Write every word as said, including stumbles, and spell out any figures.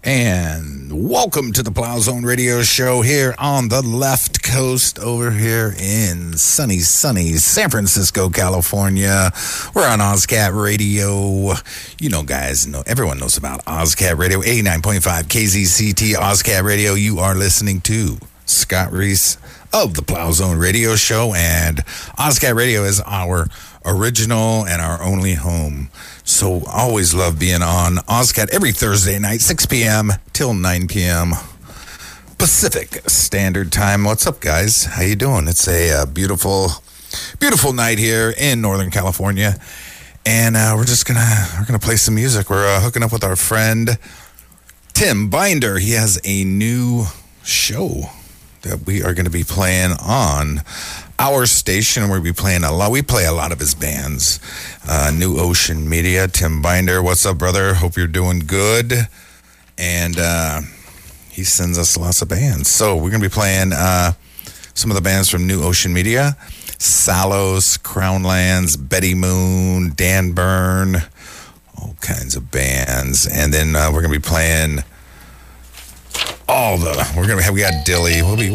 And welcome to the Plow Zone Radio Show here on the left coast over here in sunny, sunny San Francisco, California. We're on OzCat Radio. You know, guys, know, everyone knows about OzCat Radio, eighty-nine point five K Z C T, OzCat Radio. You are listening to Scott Reese of the Plow Zone Radio Show, and OzCat Radio is our original and our only home. So always love being on OzCat every Thursday night, six p.m. till nine p.m. Pacific Standard Time. What's up, guys? How you doing? It's a uh, beautiful, beautiful night here in Northern California, and uh, we're just gonna we're gonna play some music. We're uh, hooking up with our friend Tim Binder. He has a new show that we are going to be playing on our station. We'll be playing a lot. We play a lot of his bands. Uh, New Ocean Media. Tim Binder, what's up, brother? Hope you're doing good. And uh, he sends us lots of bands. So we're going to be playing uh, some of the bands from New Ocean Media. Salos, Crownlands, Betty Moon, Dan Byrne, all kinds of bands. And then uh, we're going to be playing all the, we're going to have, we got Dilly. We'll be,